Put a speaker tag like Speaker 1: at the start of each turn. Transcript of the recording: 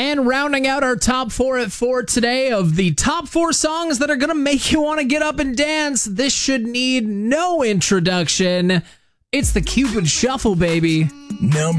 Speaker 1: And rounding out our top 4 at 4 today of the top 4 songs that are going to make you want to get up and dance, this should need no introduction. It's the Cupid Shuffle, baby.
Speaker 2: Number